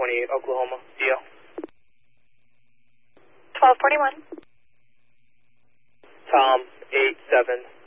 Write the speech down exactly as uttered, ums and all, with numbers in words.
twenty-eight, Oklahoma. Deal. twelve forty-one. Tom, eight seven.